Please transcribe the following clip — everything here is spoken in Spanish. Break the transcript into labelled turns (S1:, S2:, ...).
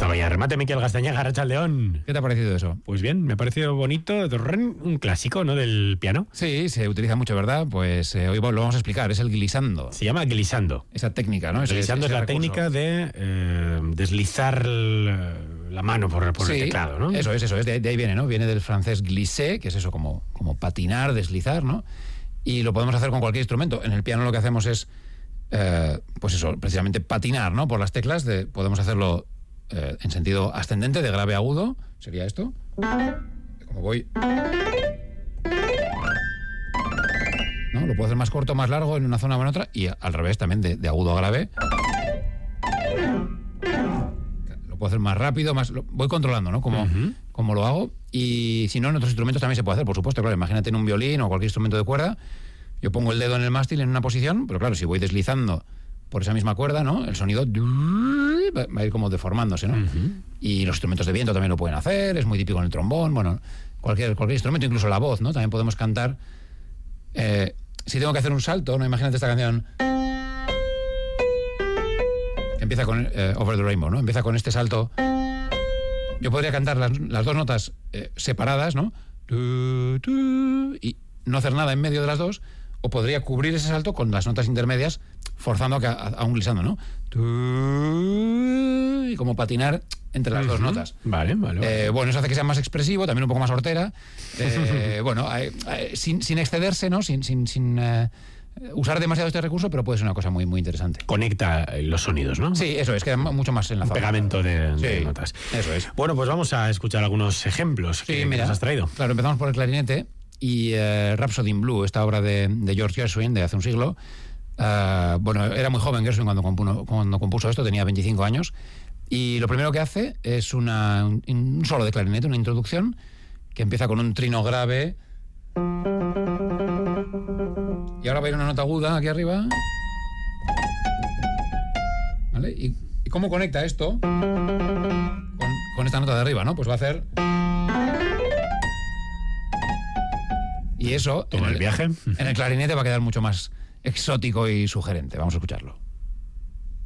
S1: Estaba ya remate, Miquel Gastañaga, Arratsaldeón.
S2: ¿Qué te ha parecido eso?
S1: Pues bien, me ha parecido bonito, un clásico, ¿no?, del piano.
S2: Sí, se utiliza mucho, ¿verdad? Pues hoy lo vamos a explicar, es el glissando.
S1: Se llama glissando.
S2: Esa técnica, ¿no?
S1: Glissando es la
S2: recurso.
S1: técnica de deslizar la mano por el teclado, ¿no?
S2: Eso es, de ahí viene, ¿no? Viene del francés glisser, que es eso, como patinar, deslizar, ¿no? Y lo podemos hacer con cualquier instrumento. En el piano lo que hacemos es, pues eso, precisamente patinar, ¿no? Por las teclas, podemos hacerlo en sentido ascendente, de grave a agudo, sería esto. Como voy... ¿no? Lo puedo hacer más corto, más largo, en una zona o en otra, y al revés también, de agudo a grave. Lo puedo hacer más rápido, voy controlando, ¿no? Como lo hago. Y si no, en otros instrumentos también se puede hacer, por supuesto, claro. Imagínate en un violín o cualquier instrumento de cuerda, yo pongo el dedo en el mástil en una posición, pero claro, si voy deslizando por esa misma cuerda, ¿no? El sonido va a ir como deformándose, ¿no? Y los instrumentos de viento también lo pueden hacer, es muy típico en el trombón, bueno, cualquier instrumento, incluso la voz, ¿no? También podemos cantar. Si tengo que hacer un salto, ¿no? Imagínate esta canción que empieza con Over the Rainbow, ¿no? Empieza con este salto. Yo podría cantar las dos notas separadas, ¿no? Y no hacer nada en medio de las dos, o podría cubrir ese salto con las notas intermedias, forzando a un glissando, ¿no? Y como patinar entre las dos notas.
S1: Vale.
S2: Bueno, eso hace que sea más expresivo, también un poco más hortera. Bueno, sin excederse, ¿no? Sin usar demasiado este recurso, pero puede ser una cosa muy, muy interesante.
S1: Conecta los sonidos, ¿no?
S2: Sí, eso es, queda mucho más enlazado.
S1: Un pegamento de notas.
S2: Eso es.
S1: Bueno, pues vamos a escuchar algunos ejemplos que nos has traído.
S2: Claro, empezamos por el clarinete y Rhapsody in Blue, esta obra de George Gershwin de hace un siglo. Bueno, era muy joven Gershwin cuando compuso esto, tenía 25 años. Y lo primero que hace es un solo de clarinete, una introducción, que empieza con un trino grave. Y ahora va a ir una nota aguda aquí arriba. ¿Vale? ¿Y cómo conecta esto con esta nota de arriba, ¿no? Pues va a hacer... Y eso,
S1: Todo el viaje.
S2: En el clarinete va a quedar mucho más exótico y sugerente. Vamos a escucharlo.